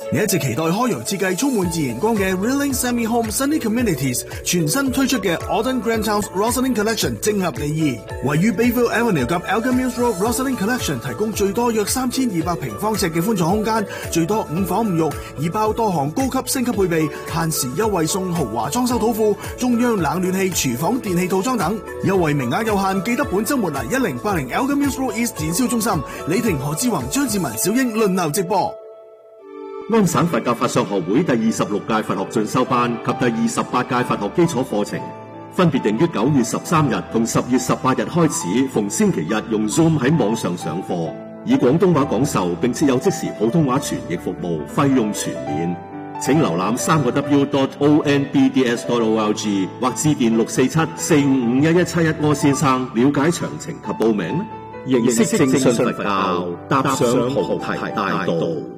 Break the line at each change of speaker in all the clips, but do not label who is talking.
你一直期待開揚設計充滿自然光嘅 Reeling Semi Home Sunny Communities 全新推出嘅 Alden Grand House Rosalind Collection 正合你意。位於 Bayville Avenue 及 Elgin Mills Road Rosalind Collection 提供最多約3200平方尺嘅寬敞空間，最多5房5浴，已包多項高級升級配備，限時優惠送豪華裝修土庫、中央冷暖氣、廚房電器套裝等，優惠名額有限，記得本週末嚟1080 Elgin Mills Road East 展銷中心，李婷、何志宏、張志文、小英輪流直播。
安省佛教法相學會第26屆佛學進修班及第28屆佛學基礎課程，分別定於9月13日同10月18日開始，逢星期日用 Zoom 喺網上上課，以廣東話講授，並設有即時普通話傳譯服務，費用全免。請瀏覽3w.onbds.org 或致電647-455-1171柯先生了解詳情及報名。認識正信佛教，踏上菩提大道。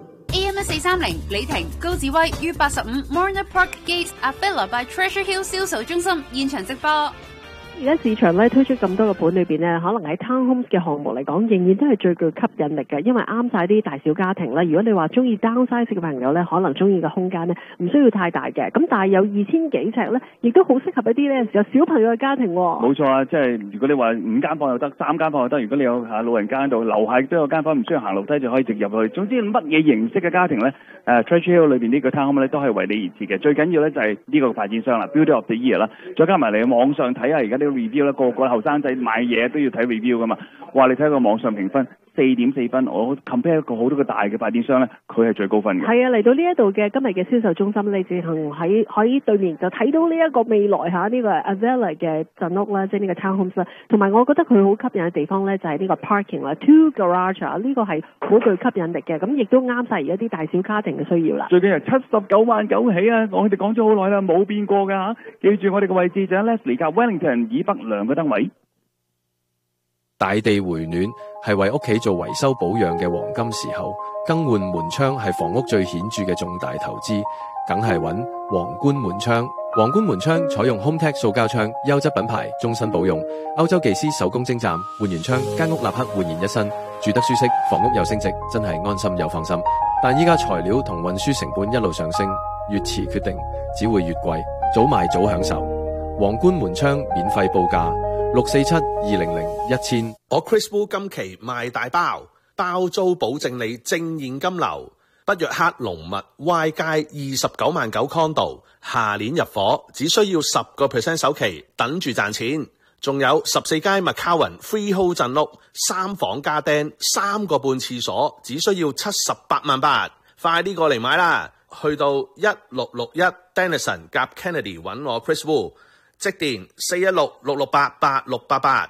AM1430 李婷、高志威於85 Morna Park Gate Avila by Treasure Hill 銷售中心現場直播。
而家市場咧推出咁多個盤裏邊咧，可能喺 townhomes 嘅項目嚟講，仍然都係最具吸引力嘅，因為啱晒啲大小家庭啦。如果你話中意 downsize 嘅朋友咧，可能中意嘅空間咧唔需要太大嘅，咁但係有2000幾尺咧，亦都好適合一啲咧有小朋友嘅家庭。
冇錯啊，即係如果你話5間房又得，3間房又得，如果你有老人家喺度，樓下都有間房，唔需要行樓梯就可以直入去。總之乜嘢形式嘅家庭咧，Treasure Hill 裏邊呢個 townhome 咧都係為你而設嘅。最緊要咧就係呢個發展商啦 ，Builder of the Year 啦，再加埋你喺網上睇下而家啲 review 啦，個個後生仔買嘢都要睇 review 噶嘛。哇！你睇個網上評分4.4分，我 compare 一個好多個大嘅發展商咧，佢係最高分嘅。係啊，嚟到呢一度嘅今日嘅銷售中心，你自行喺對面就睇到呢一個未來嚇呢個 Avila 嘅鎮屋啦，即係呢個 townhomes 啦。同埋我覺得佢好吸引嘅地方咧，就係呢個 parking 啦 ，2 garage 啊，呢個係好具吸引力嘅。咁亦都啱晒而家啲大小家庭嘅需要啦。最緊係79萬9起啊！我哋講咗好耐啦，冇變過㗎嚇。記住我哋嘅位置就喺 Leslie 及 Wellington 以北2個燈位。
大地回暖係為屋企做維修保養嘅黃金時候，更換門窗係房屋最顯著嘅重大投資，梗係揾皇冠門窗。皇冠門窗採用 HomeTech 塑膠窗，優質品牌，終身保用。歐洲技師手工精湛，換完窗間屋立刻煥然一新，住得舒適，房屋又升值，真係安心又放心。但依家材料同運輸成本一路上升，越遲決定只會越貴，早買早享受。皇冠門窗免費報價647-200-1000。
我 Chris Wu 今期賣大包，包租保證你正現金流。北約克龍密 Y 街29萬9 condo， 下年入伙，只需要10% 首期，等住賺錢。仲有14街 McCowan Freehold 鎮屋，3房加釘，3個半廁所，只需要78萬8。快啲過嚟買啦！去到1661 Denison 夾 Kennedy 揾我 Chris Wu， 即電416-668-8688。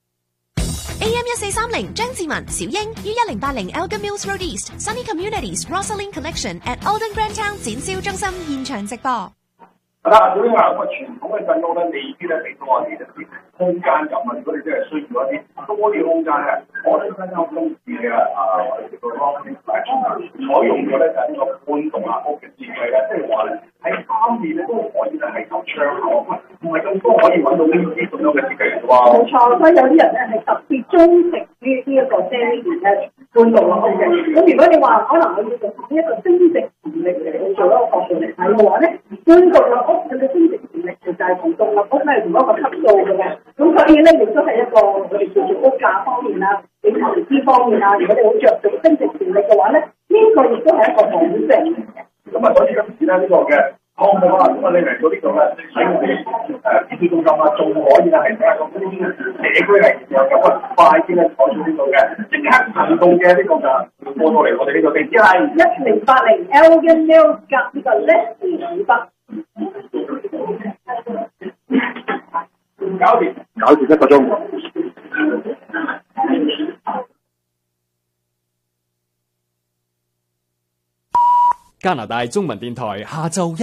AM1430 張志文、小英於1080 Elgin Mills Road East Sunny Communities Rosalind Collection at Alden Grand Town 展銷中心現場直播。
小英話咁傳統嘅鎮屋咧，未必咧俾到我哋一啲空間感啊！如果你真係需要一啲多啲空間咧，我哋鎮屋公司嘅我哋叫做 Rosalind Collection 採用咗咧就係呢個半獨立屋嘅設計咧，即係話咧喺3面咧都可以咧係有窗口，唔係咁多可以揾到呢啲咁樣嘅設計嘅喎。冇錯，所以有啲人咧係特別鍾情呢一個 semi 嘅半獨立屋嘅。咁如果你話可能我要從一個增值潛力嚟去做一個角度嚟睇嘅話咧，半獨立屋佢嘅增值潛力其實係同獨立屋咧同一個級數嘅。咁所以咧亦都係一個我哋叫做屋價方面啦、你投資方面啊，如果你好着重增值潛力嘅話咧，呢個亦都係一個保證嘅。咁啊，所以今次咧呢個嘅項目啊，咁啊你嚟到呢度咧，喺我哋展銷中心啊，仲可以咧係睇下咁呢啲社區係有咁快啲咧採取呢度嘅即刻行動嘅呢個就過到嚟我哋呢個地址係1080 Elgin Mills 夾呢個 Leslie 以北。搞掂1個鐘。
加拿大中文電台下晝